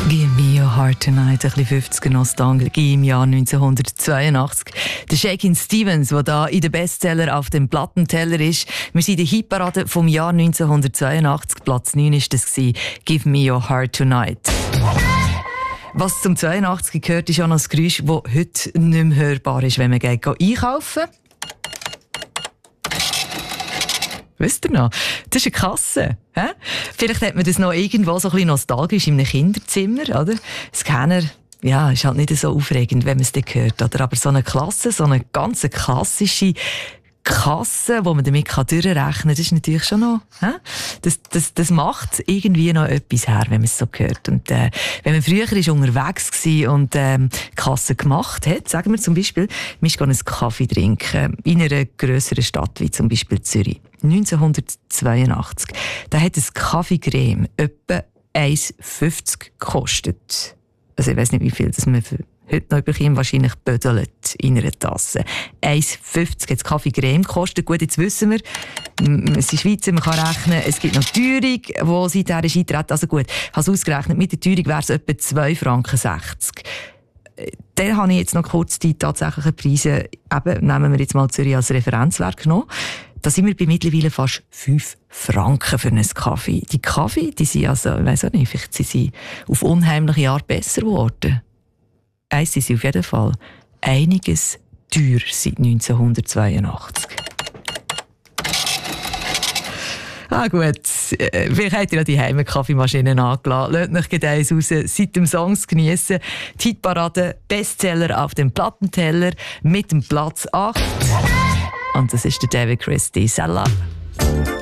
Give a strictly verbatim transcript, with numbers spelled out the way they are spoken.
Give me your heart tonight, ein bisschen fünfziger Nostalgie im Jahr neunzehnhundertzweiundachtzig. Der Shakin' Stevens, der da in den Bestseller auf dem Plattenteller ist. Wir sind in der Hitparade vom Jahr neunzehnhundertzweiundachtzig. Platz neun war das. Give me your heart tonight. Was zum zweiundachtzig gehört, ist auch noch ein Geräusch, das heute nicht mehr hörbar ist, wenn man geht einkaufen. Wisst ihr noch? Das ist eine Kasse. He? Vielleicht hat man das noch irgendwo so ein bisschen nostalgisch in einem Kinderzimmer, oder? Scanner, ja, ist halt nicht so aufregend, wenn man es dann hört, oder? Aber so eine Klasse, so eine ganz klassische Kasse, wo man damit durchrechnen kann, das ist natürlich schon noch, he? Das, das, das macht irgendwie noch etwas her, wenn man es so hört. Und, äh, wenn man früher ist unterwegs war und, ähm, Kasse gemacht hat, sagen wir zum Beispiel, man ist einen Kaffee trinken, in einer grösseren Stadt, wie zum Beispiel Zürich. neunzehnhundertzweiundachtzig. Da hat ein Kaffee Creme etwa eins fünfzig gekostet. Also ich weiss nicht, wie viel das man für heute noch bekommt, wahrscheinlich bödelt in einer Tasse. eins fünfzig hat das Kaffee Creme gekostet. Gut, jetzt wissen wir, es ist Schweizer, man kann rechnen, es gibt noch Teuerung, die seither ist eingetreten. Also gut, ich habe es ausgerechnet, mit der Teuerung wäre es etwa zwei Franken sechzig. Dann habe ich jetzt noch kurz die tatsächlichen Preise, eben, nehmen wir jetzt mal Zürich als Referenzwert genommen. Da sind wir bei mittlerweile fast fünf Franken für einen Kaffee. Die Kaffee, die sind also, ich weiss auch nicht, vielleicht sind sie auf unheimliche Art besser geworden. Eins sind sie auf jeden Fall einiges teurer seit neunzehnhundertzweiundachtzig. Ah gut, vielleicht habt ihr ja die Heimkaffeemaschinen angelassen. Lasst euch eins raus, seit dem Songs geniessen. Die Hitparade, Bestseller auf dem Plattenteller mit dem Platz acht. Und das ist der David Christie. Salam.